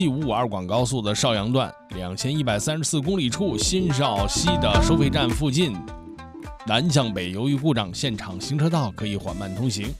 第552广高速的邵阳段2134公里处新邵西的收费站附近，南向北由于故障，现场行车道可以缓慢通行。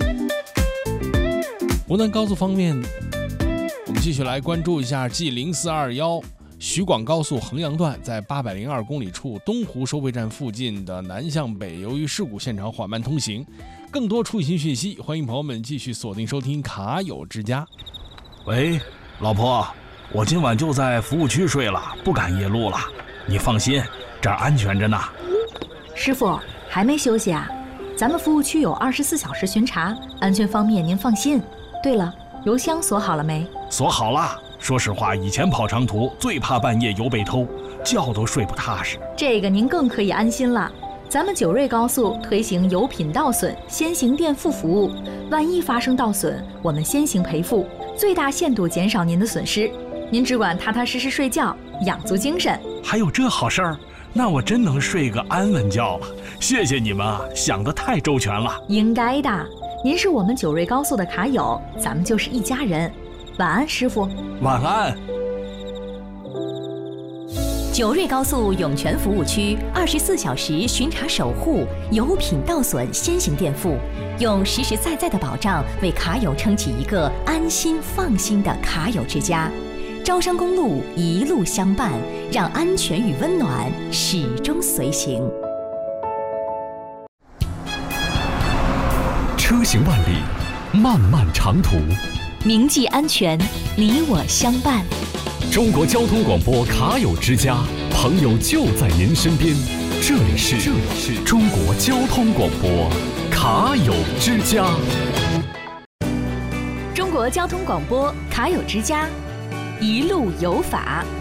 湖南高速方面，我们继续来关注一下 G0421徐广高速衡阳段在802公里处东湖收费站附近的南向北由于事故，现场缓慢通行。更多出行讯息，欢迎朋友们继续锁定收听卡友之家。 喂，老婆，我今晚就在服务区睡了，不赶夜路了。你放心，这儿安全着呢。 师傅还没休息啊？咱们服务区有24小时巡查，安全方面您放心。对了，油箱锁好了没？ 锁好了。说实话，以前跑长途最怕半夜油被偷，觉都睡不踏实。 这个您更可以安心了。咱们九瑞高速推行油品到损先行垫付服务，万一发生到损，我们先行赔付，最大限度减少您的损失。您只管踏踏实实睡觉，养足精神。 还有这好事儿？那我真能睡个安稳觉了。谢谢你们啊，想得太周全了。 应该的，您是我们九瑞高速的卡友，咱们就是一家人。晚安，师傅。 晚安。 九瑞高速涌泉服务区24小时巡查守护，油品到损先行垫付，用实实在在的保障为卡友撑起一个安心放心的卡友之家。招商公路一路相伴，让安全与温暖始终随行。 车行万里，漫漫长途， 铭记安全，你我相伴。 中国交通广播卡友之家，朋友就在您身边。这里是中国交通广播卡友之家。 中国交通广播卡友之家，一路有法。